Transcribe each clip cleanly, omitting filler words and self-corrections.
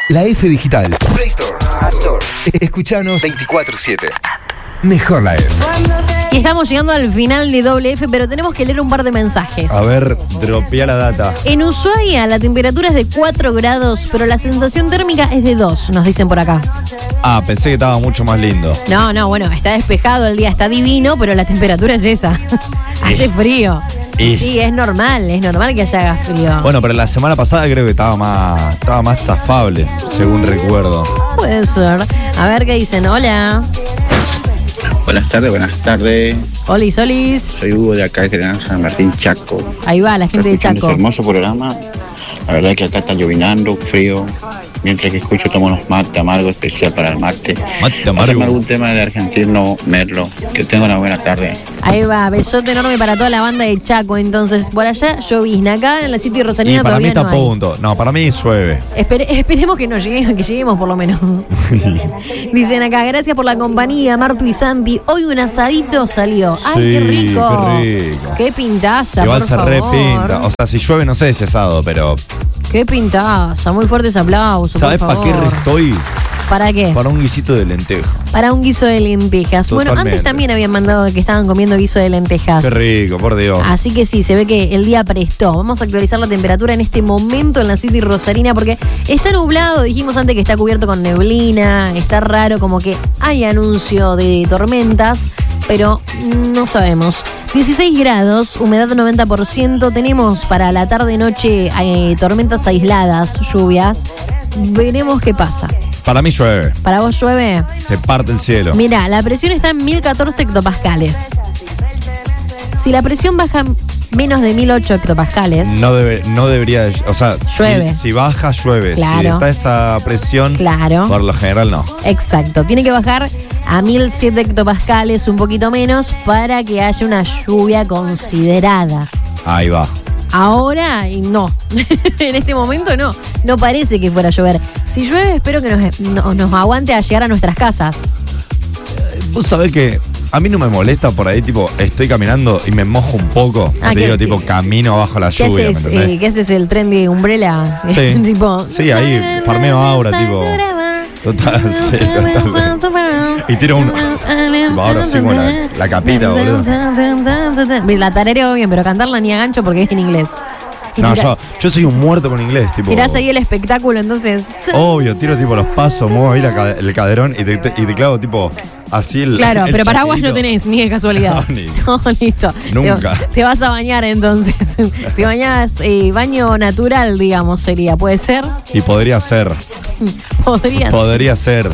La F Digital. Play Store, App Store. Escuchanos 24/7. Mejor la F. Y estamos llegando al final de Doble F, pero tenemos que leer un par de mensajes. A ver, dropea la data. En Ushuaia la temperatura es de 4 grados, pero la sensación térmica es de 2, nos dicen por acá. Ah, pensé que estaba mucho más lindo. No, bueno, está despejado, el día está divino, pero la temperatura es esa. Hace frío. Sí, es normal que haga frío. Bueno, pero la semana pasada creo que estaba más zafable, según recuerdo. Puede ser. A ver qué dicen. Hola. Buenas tardes. Olis. Soy Hugo de acá, de San Martín, Chaco. Ahí va la gente de Chaco. Ese hermoso programa. La verdad es que acá está llovinando, frío. Mientras que escucho, tomo unos mate amargo especial para el mate. Mate amargo. Haceme algún tema de argentino, Merlo. Que tenga una buena tarde. Ahí va, besote enorme para toda la banda de Chaco. Entonces, por allá llovizna. Acá en la City Rosalina para mí todavía está no hay. punto. No, para mí llueve. Esperemos que lleguemos por lo menos. Dicen acá, gracias por la compañía, Martu y Santi. Hoy un asadito salió. ¡Ay, Sí, qué rico! qué rico. ¡Qué pintaza, Igual por se favor! repinta. O sea, si llueve no sé si asado, pero... ¡Qué pintaza! Muy fuertes aplausos. ¿Sabes para qué estoy? ¿Para qué? Para un guisito de lenteja. Para un guiso de lentejas. Totalmente. Bueno, antes también habían mandado que estaban comiendo guiso de lentejas. Qué rico, por Dios. Así que sí, se ve que el día prestó. Vamos a actualizar la temperatura en este momento en la City Rosarina porque está nublado, dijimos antes que está cubierto con neblina, está raro, como que hay anuncio de tormentas, pero no sabemos. 16 grados, humedad 90%, tenemos para la tarde-noche tormentas aisladas, lluvias. Veremos qué pasa. Para mí llueve. ¿Para vos llueve? Se parte el cielo. Mira, la presión está en 1014 hectopascales. Si la presión baja menos de 1008 hectopascales... No debería... O sea, llueve. Si baja, llueve. Claro. Si está esa presión, claro, por lo general no. Exacto. Tiene que bajar a 1007 hectopascales, un poquito menos, para que haya una lluvia considerada. Ahí va. Ahora no. En este momento no. No parece que fuera a llover. Si llueve, espero que nos aguante a llegar a nuestras casas. Vos sabés que a mí no me molesta por ahí, tipo, estoy caminando y me mojo un poco. Te digo, tipo, camino bajo la lluvia. ¿Qué haces? ¿El tren de Umbrella? Sí. Tipo, sí, ahí, farmeo ahora, tipo. Total, sí, total. Y tiro un... Ahora sí con la capita, boludo. La tarareo bien, pero cantarla ni a gancho porque es en inglés. No, yo soy un muerto con inglés, tipo. Tirás ahí el espectáculo, entonces. Obvio, tiro tipo los pasos, muevo ahí el caderón y te clavo tipo así el. Claro, el pero paraguas chaquetito. no tenés, ni de casualidad. No, listo. Nunca. Te vas a bañar entonces. Te bañas, baño natural, digamos, sería. ¿Puede ser? Y podría ser. Podría ser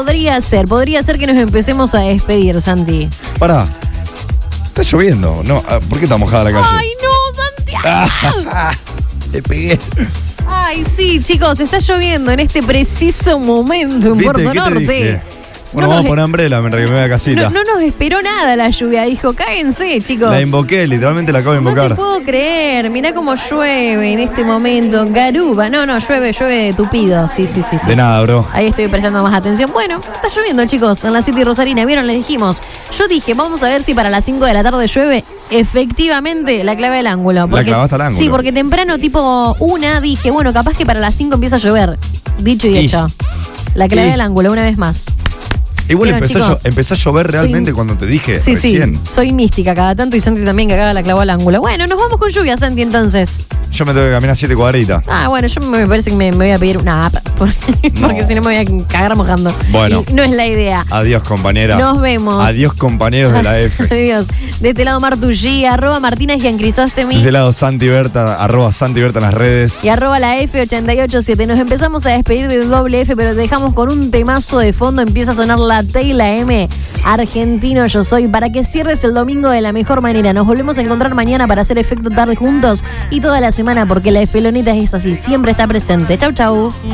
que nos empecemos a despedir, Santi. Pará. Está lloviendo. No, ¿por qué está mojada la calle? ¡Ay, no, Santiago! Te pegué. Ay, sí, chicos, está lloviendo en este preciso momento en Puerto Norte. Bueno, vamos a poner umbrella mientras que me voy a casita. No nos esperó nada la lluvia. Dijo, cáguense, chicos. La invoqué, literalmente la acabo de invocar. No te puedo creer. Mirá cómo llueve en este momento. Garuba. No, llueve tupido. Sí. De nada, bro. Ahí estoy prestando más atención. Bueno, está lloviendo, chicos, en la City Rosarina. ¿Vieron? Les dijimos. Yo dije, vamos a ver si para las 5 de la tarde llueve. Efectivamente, la clave del ángulo. La clavaste al ángulo. Sí, porque temprano, tipo 1, dije, bueno, capaz que para las 5 empieza a llover. Dicho y hecho. La clave del ángulo, una vez más. Igual empezó a llover realmente cuando te dije recién. Sí, soy mística cada tanto y Santi también que acá la clavó al ángulo. Bueno, nos vamos con lluvia, Santi, entonces. Yo me tengo que caminar 7 cuadritas. Ah, bueno, yo me parece que me voy a pedir una app porque si no me voy a cagar mojando. Bueno. Y no es la idea. Adiós, compañera. Nos vemos. Adiós, compañeros de la F. Adiós. De este lado Martullí, @Martina Giancrisóstemi. De este lado Santi Berta, @SantiBerta en las redes. Y @la F887. Nos empezamos a despedir de Doble F, pero te dejamos con un temazo de fondo. Empieza a sonar la T y la M. Argentino yo soy, para que cierres el domingo de la mejor manera. Nos volvemos a encontrar mañana para hacer Efecto Tarde juntos y toda la semana, porque la F Lonita es así, siempre está presente. Chau, chau.